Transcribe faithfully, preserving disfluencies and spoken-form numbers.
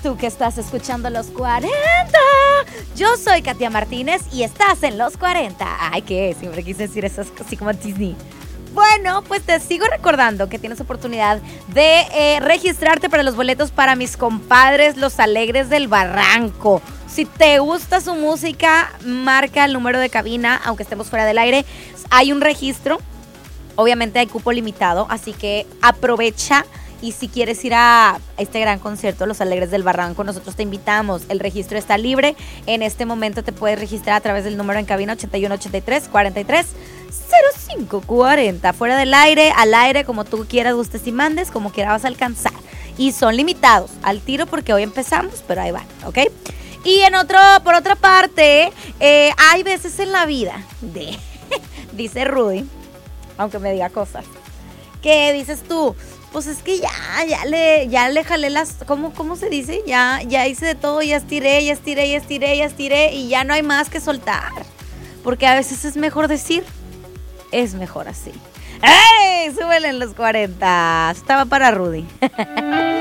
tú que estás escuchando Los cuarenta. Yo soy Katia Martínez y estás en Los cuarenta. Ay, ¿qué? Siempre quise decir eso así como Disney. Bueno, pues te sigo recordando que tienes oportunidad de eh, registrarte para los boletos para mis compadres, Los Alegres del Barranco. Si te gusta su música, marca el número de cabina, aunque estemos fuera del aire. Hay un registro, obviamente hay cupo limitado, así que aprovecha. Y si quieres ir a este gran concierto, Los Alegres del Barranco, nosotros te invitamos. El registro está libre. En este momento te puedes registrar a través del número en cabina ochenta y uno ochenta y tres cuarenta y tres cero cinco cuarenta. Fuera del aire, al aire, como tú quieras, gustes y mandes, como quieras vas a alcanzar. Y son limitados al tiro porque hoy empezamos, pero ahí van, ¿ok? Y en otro, por otra parte, eh, hay veces en la vida, de, dice Rudy, aunque me diga cosas, que dices tú, pues es que ya, ya le, ya le jalé las, ¿cómo, cómo se dice? Ya, ya hice de todo, ya estiré, ya estiré, ya estiré, ya estiré y ya no hay más que soltar. Porque a veces es mejor decir, es mejor así. ¡Ey! Súbele en Los cuarenta. Estaba para Rudy.